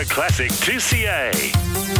Forever Classic 2CA.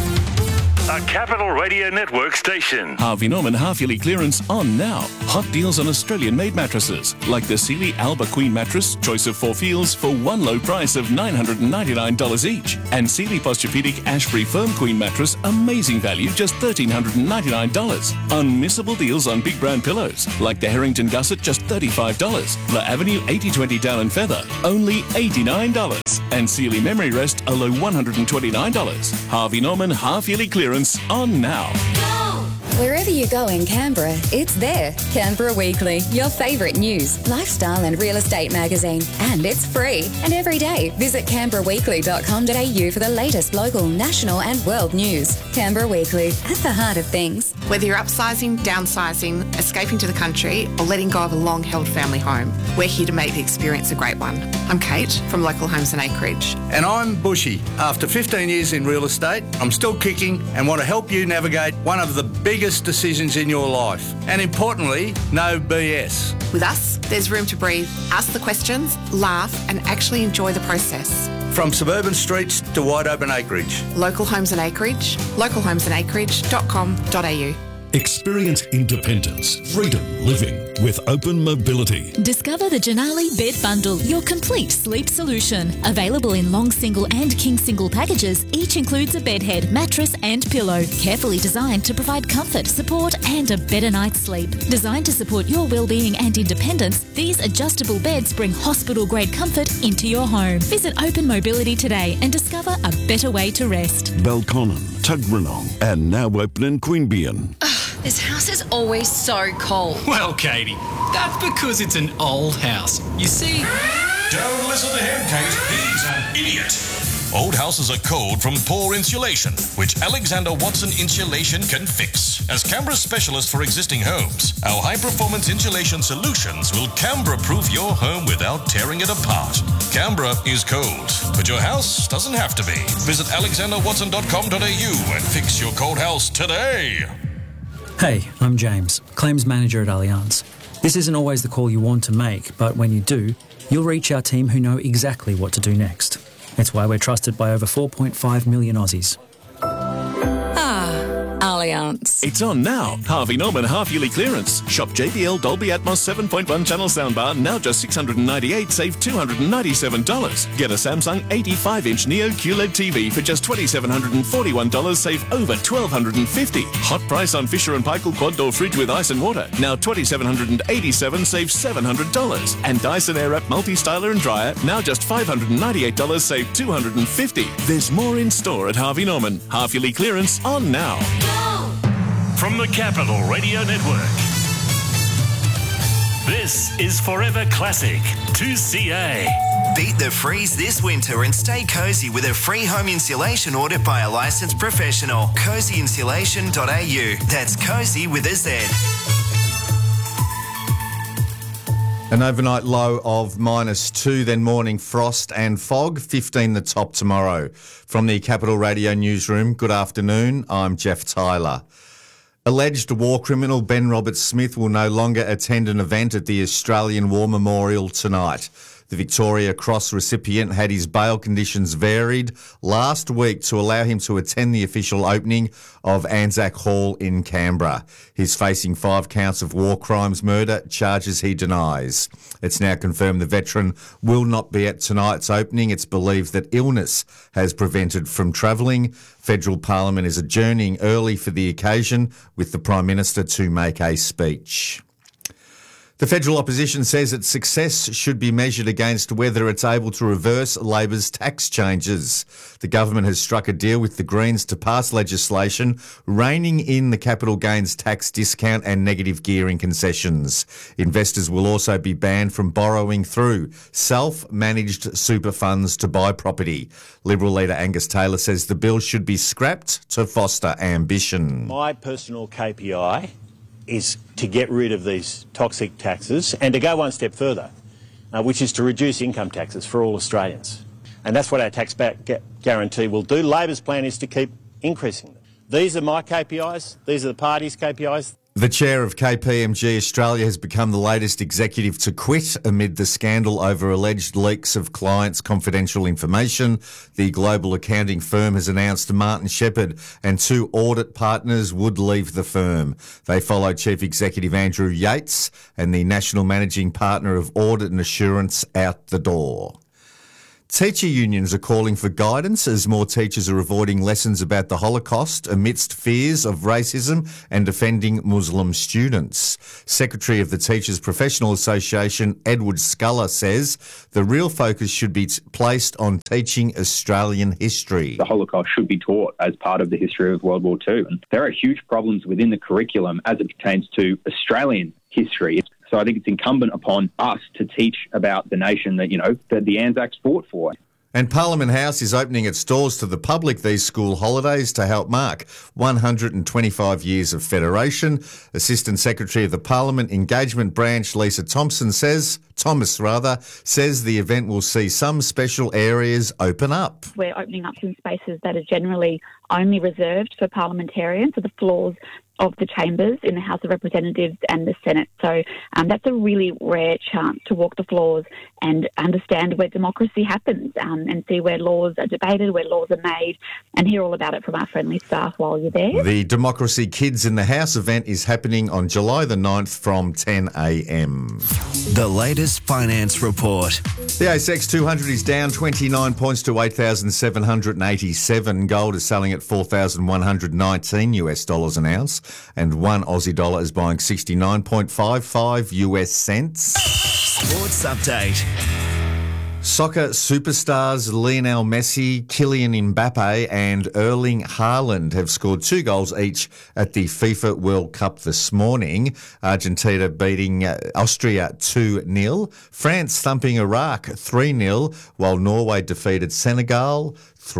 A Capital Radio Network station. Harvey Norman half-yearly clearance on now. Hot deals on Australian-made mattresses, like the Sealy Alba Queen mattress, choice of 4 feels, for one low price of $999 each. And Sealy Posturepedic Ash-Free Firm Queen mattress, amazing value, just $1,399. Unmissable deals on big brand pillows, like the Harrington Gusset, just $35. La Avenue 8020 Down and Feather, only $89. And Sealy Memory Rest, a low $129. Harvey Norman half-yearly clearance on now. Wherever you go in Canberra, it's there. Canberra Weekly, your favourite news, lifestyle and real estate magazine. And it's free. And every day, visit canberraweekly.com.au for the latest local, national and world news. Canberra Weekly, at the heart of things. Whether you're upsizing, downsizing, escaping to the country or letting go of a long-held family home, we're here to make the experience a great one. I'm Kate from Local Homes and Acreage. And I'm Bushy. After 15 years in real estate, I'm still kicking and want to help you navigate one of the biggest decisions in your life. And importantly, no BS. With us, there's room to breathe, ask the questions, laugh and actually enjoy the process. From suburban streets to wide open acreage. Local Homes and Acreage, localhomesandacreage.com.au. Experience independence, freedom living with Open Mobility. Discover the Janali Bed Bundle, your complete sleep solution. Available in long single and king single packages, each includes a bed head, mattress and pillow. Carefully designed to provide comfort, support and a better night's sleep. Designed to support your well-being and independence, these adjustable beds bring hospital-grade comfort into your home. Visit Open Mobility today and discover a better way to rest. Belconnen, Tuggeranong and now open in Queanbeyan. This house is always so cold. Well, Katie, that's because it's an old house. You see... Don't listen to him, Kate. He's an idiot. Old houses are cold from poor insulation, which Alexander Watson Insulation can fix. As Canberra's specialist for existing homes, our high-performance insulation solutions will Canberra-proof your home without tearing it apart. Canberra is cold, but your house doesn't have to be. Visit alexanderwatson.com.au and fix your cold house today. Hey, I'm James, Claims Manager at Allianz. This isn't always the call you want to make, but when you do, you'll reach our team who know exactly what to do next. It's why we're trusted by over 4.5 million Aussies. Allianz. It's on now. Harvey Norman half-yearly clearance. Shop JBL Dolby Atmos 7.1 channel soundbar, now just $698, save $297. Get a Samsung 85-inch Neo QLED TV for just $2,741, save over $1,250. Hot price on Fisher & Paykel quad door fridge with ice and water, now $2,787, save $700. And Dyson Airwrap multi-styler and dryer, now just $598, save $250. There's more in store at Harvey Norman. Half-yearly clearance on now. From the Capital Radio Network, this is Forever Classic 2CA. Beat the freeze this winter and stay cosy with a free home insulation audit by a licensed professional. Cozyinsulation.au. That's cozy with a Z. An overnight low of -2, then morning frost and fog, 15 the top tomorrow. From the Capital Radio newsroom, good afternoon, I'm Jeff Tyler. Alleged war criminal Ben Roberts-Smith will no longer attend an event at the Australian War Memorial tonight. The Victoria Cross recipient had his bail conditions varied last week to allow him to attend the official opening of Anzac Hall in Canberra. He's facing 5 counts of war crimes murder, charges he denies. It's now confirmed the veteran will not be at tonight's opening. It's believed that illness has prevented from travelling. Federal Parliament is adjourning early for the occasion, with the Prime Minister to make a speech. The federal opposition says its success should be measured against whether it's able to reverse Labor's tax changes. The government has struck a deal with the Greens to pass legislation reining in the capital gains tax discount and negative gearing concessions. Investors will also be banned from borrowing through self-managed super funds to buy property. Liberal leader Angus Taylor says the bill should be scrapped to foster ambition. My personal KPI is to get rid of these toxic taxes and to go one step further, which is to reduce income taxes for all Australians. And that's what our tax back guarantee will do. Labor's plan is to keep increasing them. These are my KPIs. These are the party's KPIs. The chair of KPMG Australia has become the latest executive to quit amid the scandal over alleged leaks of clients' confidential information. The global accounting firm has announced Martin Shepherd and 2 audit partners would leave the firm. They follow Chief Executive Andrew Yates and the National Managing Partner of Audit and Assurance out the door. Teacher unions are calling for guidance as more teachers are avoiding lessons about the Holocaust amidst fears of racism and offending Muslim students. Secretary of the Teachers Professional Association, Edward Sculler, says the real focus should be placed on teaching Australian history. The Holocaust should be taught as part of the history of World War II. And there are huge problems within the curriculum as it pertains to Australian history. So I think it's incumbent upon us to teach about the nation that, that the Anzacs fought for. And Parliament House is opening its doors to the public these school holidays to help mark 125 years of federation. Assistant Secretary of the Parliament Engagement Branch, Lisa Thomas says the event will see some special areas open up. We're opening up some spaces that are generally only reserved for parliamentarians, so the floors of the chambers in the House of Representatives and the Senate. So that's a really rare chance to walk the floors and understand where democracy happens and see where laws are debated, where laws are made, and hear all about it from our friendly staff while you're there. The Democracy Kids in the House event is happening on July the 9th from 10 a.m. The latest finance report. The ASX 200 is down 29 points to 8,787. Gold is selling at $4,119 an ounce, and one Aussie dollar is buying 69.55 US cents. Sports update. Soccer superstars Lionel Messi, Kylian Mbappe and Erling Haaland have scored 2 goals each at the FIFA World Cup this morning. Argentina beating Austria 2-0. France thumping Iraq 3-0, while Norway defeated Senegal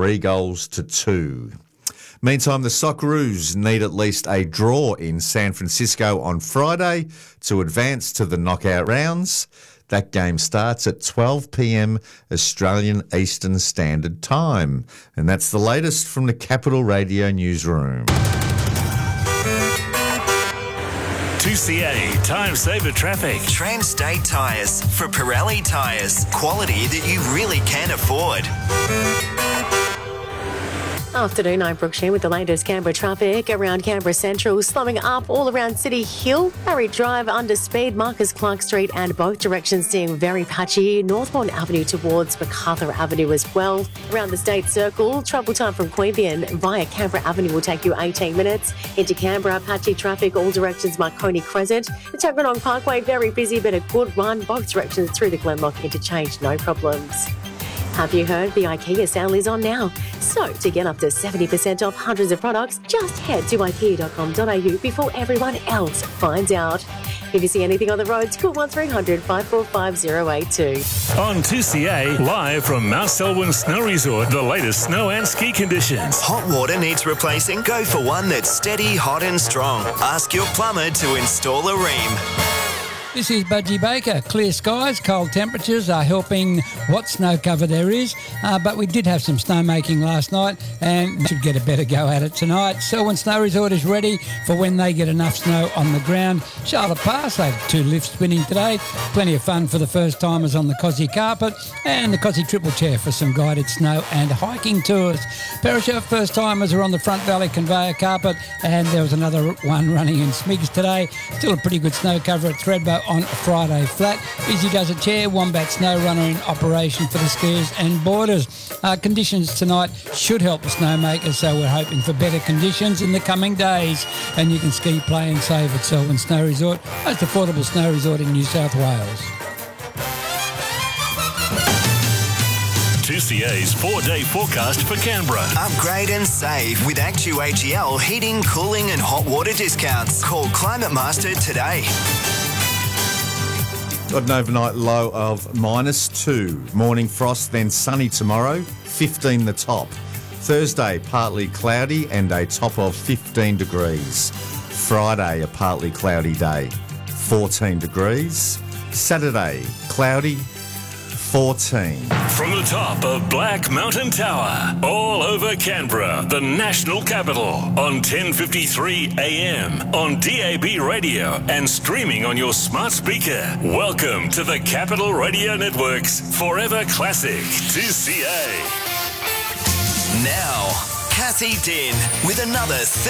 3-2. Meantime, the Socceroos need at least a draw in San Francisco on Friday to advance to the knockout rounds. That game starts at 12 p.m. Australian Eastern Standard Time. And that's the latest from the Capital Radio newsroom. 2CA Time Saver Traffic. Transstate Tyres for Pirelli Tyres. Quality that you really can afford. Afternoon, I'm Brooke Sheen with the latest Canberra traffic around Canberra Central, slowing up all around City Hill, Barry Drive under speed, Marcus Clark Street and both directions seeing very patchy, Northbourne Avenue towards MacArthur Avenue as well. Around the State Circle, travel time from Queanbeyan via Canberra Avenue will take you 18 minutes. Into Canberra, patchy traffic, all directions Marconi Crescent. The Tuggeranong Parkway, very busy but a good run, both directions through the Glenlock interchange, no problems. Have you heard the IKEA sale is on now? So, to get up to 70% off hundreds of products, just head to ikea.com.au before everyone else finds out. If you see anything on the roads, call 1300 545 082. On 2CA, live from Mount Selwyn Snow Resort, the latest snow and ski conditions. Hot water needs replacing? Go for one that's steady, hot and strong. Ask your plumber to install a ream. This is Budgie Baker. Clear skies, cold temperatures are helping what snow cover there is, but we did have some snowmaking last night and should get a better go at it tonight. Selwyn Snow Resort is ready for when they get enough snow on the ground. Charlotte Pass, they have 2 lifts spinning today. Plenty of fun for the first timers on the Cossie carpet and the Cossie triple chair for some guided snow and hiking tours. Perisher first timers are on the Front Valley conveyor carpet, and there was another one running in Smigs today. Still a pretty good snow cover at Thredbo on Friday flat. Easy Does It Chair, Wombat Snow Runner in operation for the skiers and boarders. Conditions tonight should help the snowmakers, so we're hoping for better conditions in the coming days. And you can ski, play and save at Selwyn Snow Resort, most affordable snow resort in New South Wales. 2CA's 4-day forecast for Canberra. Upgrade and save with ActuAGL heating, cooling and hot water discounts. Call Climate Master today. Got an overnight low of -2. Morning frost, then sunny tomorrow, 15 the top. Thursday, partly cloudy and a top of 15 degrees. Friday, a partly cloudy day, 14 degrees. Saturday, cloudy, 14. From the top of Black Mountain Tower, all over Canberra, the national capital, on 1053 AM, on DAB radio and streaming on your smart speaker. Welcome to the Capital Radio Network's Forever Classic 2CA. Now, Kathy Din with another